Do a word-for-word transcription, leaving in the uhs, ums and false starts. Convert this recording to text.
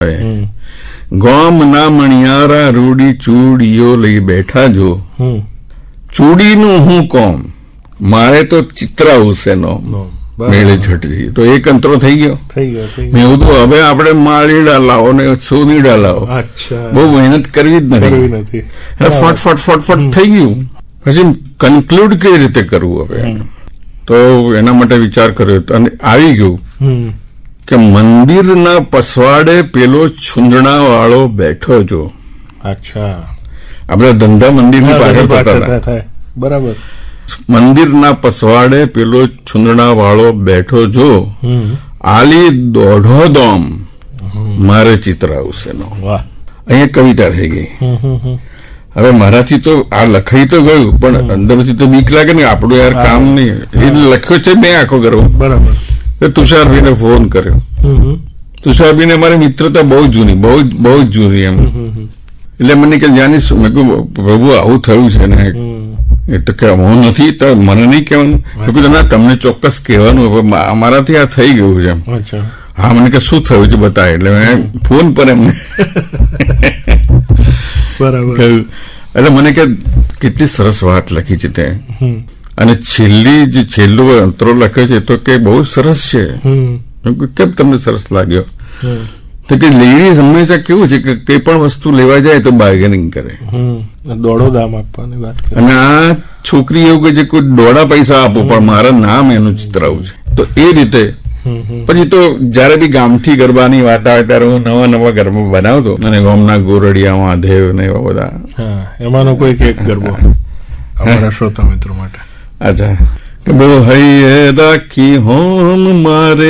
ગોમ ના મણિયારા રૂડી ચૂડીઓ લઈ બેઠા જો, ચૂડીનું હું કોમ, મારે તો ચિત્રા હુસેનો મેળે છટજી. તો એક અંતરો થઈ ગયો. મેં એવું તો હવે આપણે માળીડા લાવો ને સોનીડા લાવો, બહુ મહેનત કરવી જ નથી. ફટ ફટ ફટ ફટ થઈ ગયું. પછી કન્ક્લુડ કઈ રીતે કરવું હવે, તો એના માટે વિચાર કર્યો અને આવી ગયું કે મંદિરના પસવાડે પેલો છુંદણા વાળો બેઠો જો. અચ્છા, આપણે ધંધા મંદિરની પાછળ થતા હતા. બરાબર. મંદિરના પસવાડે પેલો છુંદણા વાળો બેઠો જો, આલી દોઢો દોમ મારે ચિત્ર આવશે નો. અહીંયા કવિતા થઈ ગઈ. હવે મારાથી તો આ લખાઈ તો ગયું, પણ અંદરથી તો બીક લાગે ને, આપણું યાર કામ નહીં. એ લખ્યો છે મેં આખો ગરવો. બરાબર. તુષારભાઈને ફોન કર્યો. તુષારભાઈને અમારી મિત્રતા બહુ જૂની, બહુ બહુ જ જૂની એમ. એટલે મને કે જાણીશ, મેં કહ્યું પ્રભુ આવું થયું છે ને, એ તો કે હું નથી, તો મને નહીં કહેવાનું. મેં કીધું ના, તમને ચોક્કસ કહેવાનું, અમારાથી આ થઈ ગયું છે એમ. હા, મને કે શું થયું છે બતાવે. એટલે મેં ફોન પર એમને કહ્યું. એટલે મને કે કેટલી સરસ વાત લખી છે તે, અને છેલ્લી જે છેલ્લો અંતરો લખ્યો છે તો કે બહુ સરસ છે. કેમ તમને સરસ લાગ્યો? તો કે લેડીઝ હંમેશા કેવું છે કે કઈ પણ વસ્તુ લેવા જાય તો બાર્ગેનિંગ કરે, દોડો દામ આપવાની વાત કરે. અને આ છોકરી એવું કે છે કોઈ દોડા પૈસા આપો પણ મારા નામ એનું ચિત્ર આવું છે. તો એ રીતે પછી તો જયારે બી ગામથી ગરબાની વાત આવે ત્યારે હું નવા નવા ગરબા બનાવતો, અને ગામના ગોરડિયા મહાદેવ ને એવા બધા. એમાંનો કોઈક એક ગરબો અમારા શ્રોતા મિત્રો માટે. અચ્છા, કે બહુ હૈયે રાખી હોમ મારે